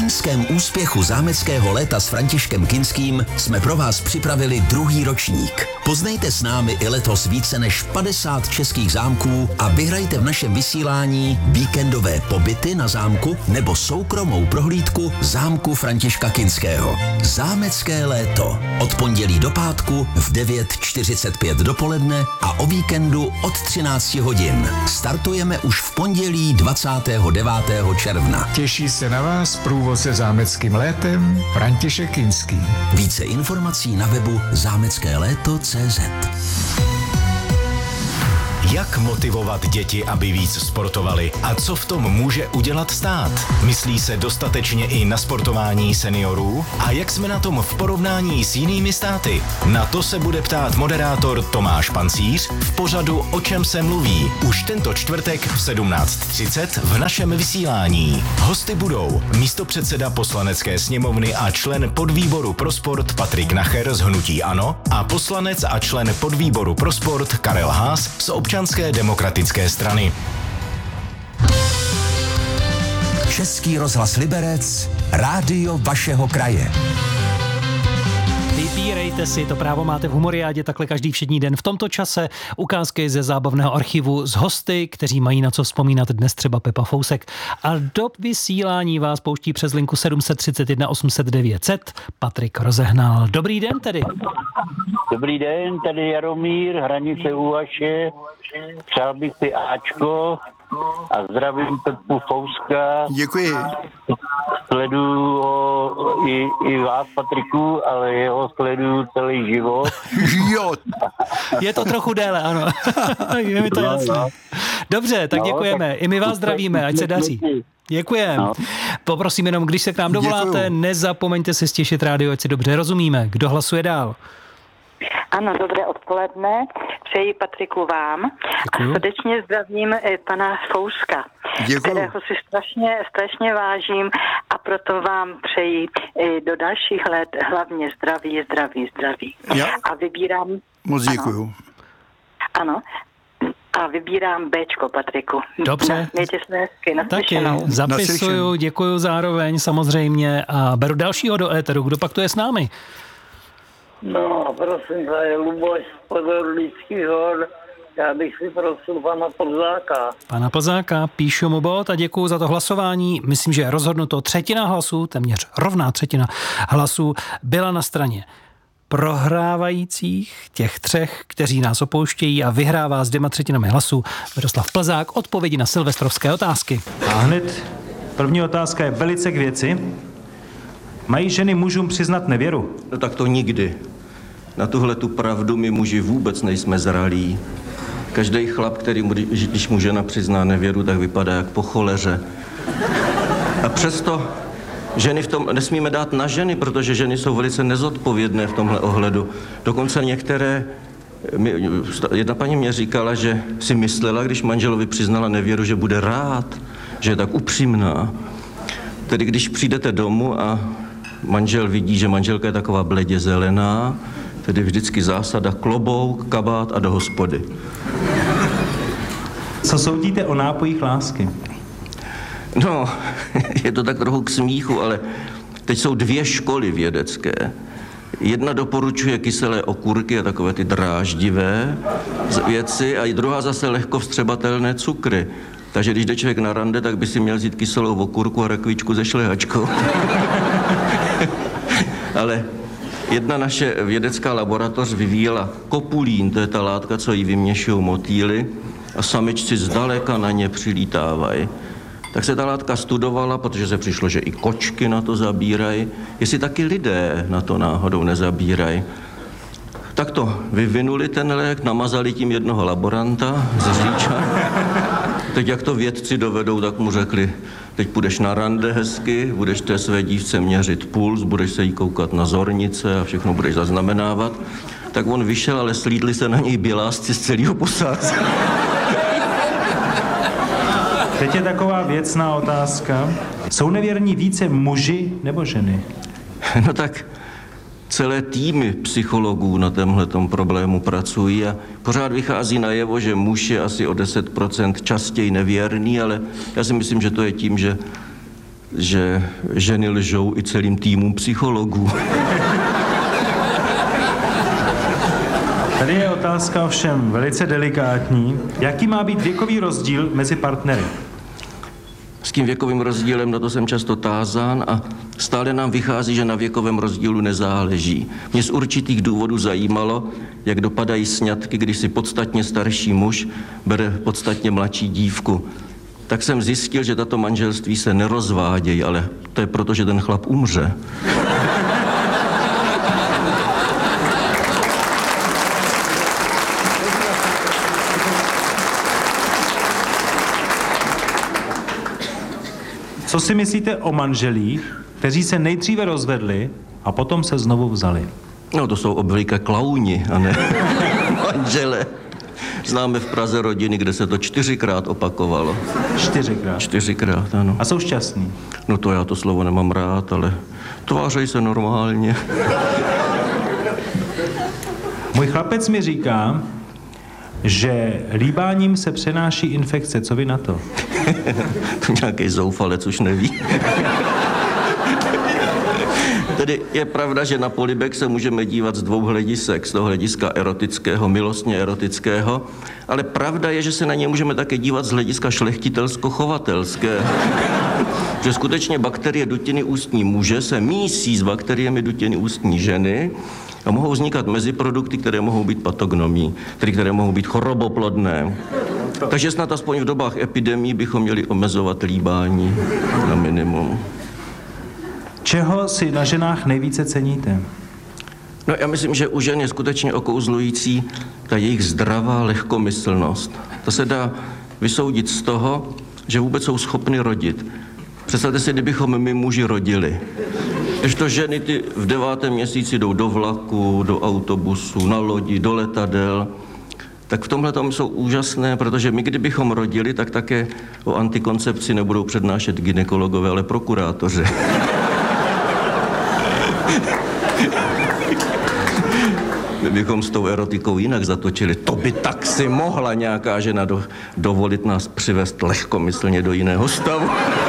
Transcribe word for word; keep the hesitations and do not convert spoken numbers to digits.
loňském úspěchu zámeckého léta s Františkem Kinským jsme pro vás připravili druhý ročník. Poznejte s námi i letos více než padesát českých zámků a vyhrajte v našem vysílání víkendové pobyty na zámku nebo soukromou prohlídku zámku Františka Kinského. Zámecké léto. Od pondělí do pátku v devět čtyřicet pět dopoledne a o víkendu od třináct hodin. Startujeme už v pondělí dvacátého devátého června. Těší se na vás průvodce zámeckým létem František Kinský. Více informací na webu zámecké léto tečka cé zet. Jak motivovat děti, aby víc sportovali a co v tom může udělat stát? Myslí se dostatečně i na sportování seniorů? A jak jsme na tom v porovnání s jinými státy? Na to se bude ptát moderátor Tomáš Pancíř v pořadu O čem se mluví už tento čtvrtek v sedmnáct třicet v našem vysílání. Hosty budou místopředseda Poslanecké sněmovny a člen podvýboru pro sport Patrik Nacher z hnutí ANO a poslanec a člen podvýboru pro sport Karel Haas z Občanské demokratické strany. Český rozhlas Liberec, rádio vašeho kraje. Vybírejte si, to právo máte v Humoriádě takhle každý všední den. V tomto čase ukázky ze zábavného archivu z hosty, kteří mají na co vzpomínat, dnes třeba Pepa Fousek. A do vysílání vás pouští přes linku sedm set třicet jedna osm set devět set Patrik Rozehnal. Dobrý den tedy. Dobrý den, tady Jaromír, Hranice u Vaše. Přál bych si Ačko a zdravím Pepu Fouska. Děkuji. Sleduju ho i, i vás, Patriku, ale jeho sleduju celý život. Jo. Je to trochu déle, ano. Je mi to jasné. Dobře, tak děkujeme. I my vás zdravíme, ať se daří. Děkujeme. No. Poprosím jenom, když se k nám dovoláte, děkuju. Nezapomeňte si stěšit rádio, ať si dobře rozumíme. Kdo hlasuje dál? Ano, dobré odpoledne. Přeji Patriku vám. Děkuju. A srdečně zdravím pana Fouska, Děkuju. kterého si strašně, strašně vážím a proto vám přeji do dalších let hlavně zdraví, zdraví, zdraví. Já. A vybírám... Moc děkuju. Ano. A vybírám Béčko, Patriku. Dobře. Mějte se hezky, taky zapisuju, děkuju zároveň samozřejmě a beru dalšího do éteru. Kdo pak tu je s námi? No, prosím, to je Luboš z Podorlických hor. Já bych si prosil pana Plzáka. Pana Plzáka, píšu mu bod a děkuju za to hlasování. Myslím, že rozhodnuto třetina hlasů, téměř rovná třetina hlasů, byla na straně prohrávajících, těch třech, kteří nás opouštějí a vyhrává s dvěma třetinami hlasů Miroslav Plzák. Odpovědi na silvestrovské otázky. A hned první otázka je velice k věci. Mají ženy mužům přiznat nevěru? No tak to nikdy. Na tuhle tu pravdu my muži vůbec nejsme zralí. Každý chlap, který mu, když mu žena přizná nevěru, tak vypadá jak po choleře. A přesto ženy v tom nesmíme dát na ženy, protože ženy jsou velice nezodpovědné v tomhle ohledu. Dokonce některé, jedna paní mě říkala, že si myslela, když manželovi přiznala nevěru, že bude rád, že je tak upřímná. Tedy když přijdete domů a manžel vidí, že manželka je taková bledě zelená, tedy vždycky zásada klobouk, kabát a do hospody. Co soudíte o nápojích lásky? No, je to tak trochu k smíchu, ale teď jsou dvě školy vědecké. Jedna doporučuje kyselé okurky a takové ty dráždivé věci a druhá zase lehko vstřebatelné cukry. Takže když jde člověk na rande, tak by si měl vzít kyselou okurku a rakvičku se šlehačkou. Ale jedna naše vědecká laboratoř vyvíjela kopulín, to je ta látka, co jí vyměšují motýly, a samičci zdaleka na ně přilítávají. Tak se ta látka studovala, protože se přišlo, že i kočky na to zabírají, jestli taky lidé na to náhodou nezabírají. Tak to vyvinuli ten lék, namazali tím jednoho laboranta ze Říča. Teď jak to vědci dovedou, tak mu řekli, teď půjdeš na rande hezky, budeš té své dívce měřit puls, budeš se jí koukat na zornice a všechno budeš zaznamenávat. Tak on vyšel, ale slídli se na něj bělásci z celého posádku. Teď je taková věcná otázka. Jsou nevěrní více muži nebo ženy? No tak celé týmy psychologů na tomhletom problému pracují a pořád vychází najevo, že muž je asi o deset procent častěji nevěrný, ale já si myslím, že to je tím, že že ženy lžou i celým týmům psychologů. Tady je otázka ovšem velice delikátní. Jaký má být věkový rozdíl mezi partnery? S tím věkovým rozdílem, na to jsem často tázán a stále nám vychází, že na věkovém rozdílu nezáleží. Mě z určitých důvodů zajímalo, jak dopadají sňatky, když si podstatně starší muž bere podstatně mladší dívku. Tak jsem zjistil, že tato manželství se nerozvádějí, ale to je proto, že ten chlap umře. Co si myslíte o manželích, kteří se nejdříve rozvedli a potom se znovu vzali? No to jsou obvykle klauni, a ne manžele. Známe v Praze rodiny, kde se to čtyřikrát opakovalo. Čtyřikrát? Čtyřikrát, ano. A jsou šťastní? No to já to slovo nemám rád, ale tvářejí se normálně. Můj chlapec mi říká, že líbáním se přenáší infekce. Co vy na to? To nějaký zoufalec už neví. Tedy je pravda, že na polibek se můžeme dívat z dvou hledisek, z toho hlediska erotického, milostně erotického, ale pravda je, že se na ně můžeme také dívat z hlediska šlechtitelsko-chovatelského. Že skutečně bakterie dutiny ústní muže se mísí s bakteriemi dutiny ústní ženy a mohou vznikat meziprodukty, které mohou být patognomí, tedy které mohou být choroboplodné. Takže snad aspoň v dobách epidemí bychom měli omezovat líbání na minimum. Čeho si na ženách nejvíce ceníte? No já myslím, že u žen je skutečně okouzlující ta jejich zdravá lehkomyslnost. To se dá vysoudit z toho, že vůbec jsou schopny rodit. Představte si, kdybychom my muži rodili. Když to ženy ty v devátém měsíci jdou do vlaku, do autobusu, na lodi, do letadel, tak v tomhle tom jsou úžasné, protože my, kdybychom rodili, tak také o antikoncepci nebudou přednášet gynekologové, ale prokurátoři. My bychom s tou erotikou jinak zatočili. To by tak si mohla nějaká žena do, dovolit nás přivést lehkomyslně do jiného stavu.